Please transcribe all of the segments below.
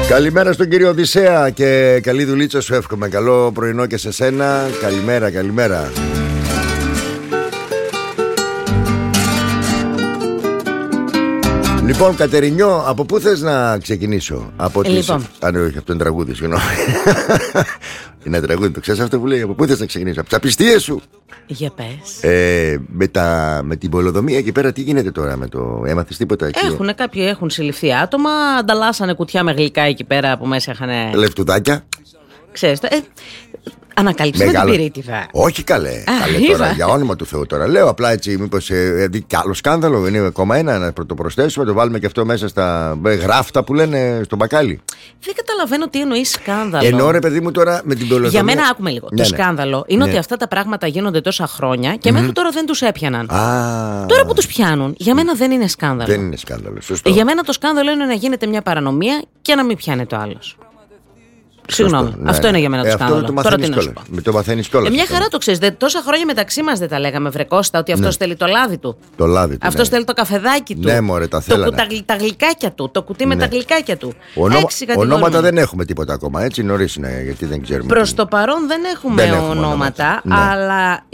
Καλημέρα στον κύριο Οδυσσέα και καλή δουλίτσα σου εύχομαι. Καλό πρωινό και σε σένα. Καλημέρα, καλημέρα. Λοιπόν, Κατερινιό, από πού θες να ξεκινήσω? Από Λοιπόν. όχι, αυτό είναι τραγούδι, συγγνώμη. Είναι τραγούδι, το ξέρεις αυτό που λέει? Από πού θες να ξεκινήσω? Από τις απιστίες σου. Για πες. Με την πολεοδομία εκεί πέρα τι γίνεται τώρα? Έμαθες τίποτα εκεί? Κάποιοι έχουν συλληφθεί άτομα, ανταλλάσσανε κουτιά με γλυκά εκεί πέρα που μέσα είχαν. Λεφτουδάκια. Ξέρεις, ανακαλύψαμε την πυρίτιδα. Όχι καλέ τώρα, για όνομα του Θεού τώρα. Λέω απλά έτσι, μήπως κι άλλο σκάνδαλο? Είναι ακόμα ένα, να το προσθέσουμε, το βάλουμε και αυτό μέσα στα γράφτα που λένε στο μπακάλι. Δεν καταλαβαίνω τι εννοεί σκάνδαλο. Εννοώ ρε παιδί μου τώρα με την πολεοδομία. Για μένα, άκουμε λίγο. Το σκάνδαλο είναι ότι αυτά τα πράγματα γίνονται τόσα χρόνια και μέχρι τώρα δεν τους έπιαναν. Τώρα που τους πιάνουν, για μένα δεν είναι σκάνδαλο. Δεν είναι σκάνδαλο, σωστό. Για μένα το σκάνδαλο είναι να γίνεται μια παρανομία και να μην πιάνεται ο άλλος. Συγγνώμη, αυτό είναι για μένα το σκάνδαλο. Τώρα τι να σου πω. Με το μαθαίνεις κιόλας. Μια χαρά το ξέρεις. Τόσα χρόνια μεταξύ μας δεν τα λέγαμε, βρε Κώστα, ότι αυτός θέλει το λάδι του. Το λάδι του. Αυτός θέλει το καφεδάκι του. Ναι, μωρέ, τα θέλανε. Τα γλυκάκια του. Το κουτί με τα γλυκάκια του. Ονόματα δεν έχουμε τίποτα ακόμα, έτσι. Νωρίς είναι, γιατί δεν ξέρουμε. Προς το παρόν δεν έχουμε ονόματα, αλλά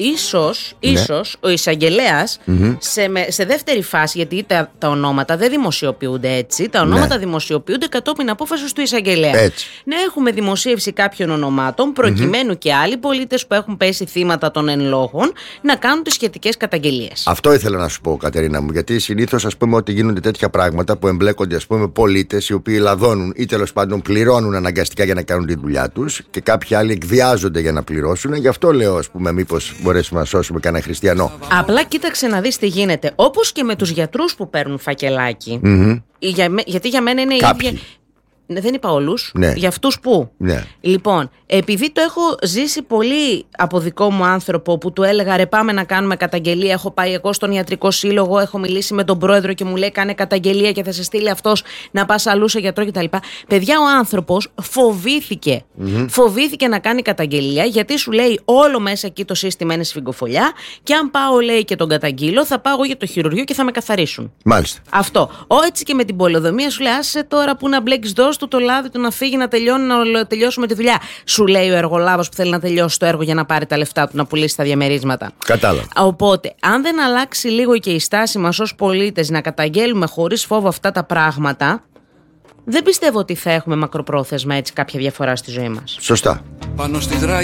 ίσως ο εισαγγελέας σε δεύτερη φάση, γιατί τα ονόματα δεν δημοσιοποιούνται έτσι. Τα ονόματα δημοσιοποιούνται κατόπιν απόφασης του εισαγγελέα. Να έχουμε δημοσίευση κάποιων ονομάτων, προκειμένου και άλλοι πολίτες που έχουν πέσει θύματα των εν λόγων να κάνουν τις σχετικές καταγγελίες. Αυτό ήθελα να σου πω, Κατερίνα μου, γιατί συνήθως ας πούμε ότι γίνονται τέτοια πράγματα που εμπλέκονται ας πούμε πολίτες οι οποίοι λαδώνουν ή τέλος πάντων πληρώνουν αναγκαστικά για να κάνουν τη δουλειά τους και κάποιοι άλλοι εκβιάζονται για να πληρώσουν. Γι' αυτό λέω ας πούμε, μήπως μπορέσουμε να σώσουμε κανένα χριστιανό. Απλά κοίταξε να δεις τι γίνεται. Όπως και με τους γιατρούς που παίρνουν φακελάκι. Γιατί για μένα είναι η ίδια. Δεν είπα όλους, για αυτούς που. Λοιπόν, επειδή το έχω ζήσει πολύ από δικό μου άνθρωπο που του έλεγα ρε πάμε να κάνουμε καταγγελία, έχω πάει εγώ στον ιατρικό σύλλογο, έχω μιλήσει με τον πρόεδρο και μου λέει κάνε καταγγελία και θα σε στείλει αυτός να πας αλλού σε γιατρό κτλ. Παιδιά, ο άνθρωπος φοβήθηκε. Φοβήθηκε να κάνει καταγγελία γιατί σου λέει όλο μέσα εκεί το σύστημα είναι σφιγγοφολιά και αν πάω λέει και τον καταγγείλω θα πάω για το χειρουργείο και θα με καθαρίσουν. Μάλιστα. Αυτό. Έτσι και με την πολεοδομία σου λέει άσε τώρα που να μπλέξεις δώσ' του το λάδι του να φύγει να τελειώσουμε τη δουλειά. Σου λέει ο εργολάβος που θέλει να τελειώσει το έργο για να πάρει τα λεφτά του να πουλήσει τα διαμερίσματα. Κατάλαβα. Οπότε, αν δεν αλλάξει λίγο και η στάση μας ως πολίτες να καταγγέλουμε χωρίς φόβο αυτά τα πράγματα, δεν πιστεύω ότι θα έχουμε μακροπρόθεσμα έτσι κάποια διαφορά στη ζωή μας. Σωστά.